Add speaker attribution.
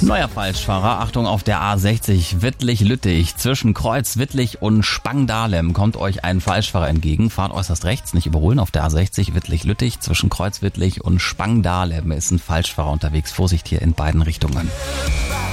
Speaker 1: Neuer Falschfahrer, Achtung auf der A60 Wittlich-Lüttich. Zwischen Kreuz Wittlich und Spangdahlem kommt euch ein Falschfahrer entgegen. Fahrt äußerst rechts, nicht überholen auf der A60 Wittlich-Lüttich. Zwischen Kreuz Wittlich und Spangdahlem ist ein Falschfahrer unterwegs. Vorsicht hier in beiden Richtungen.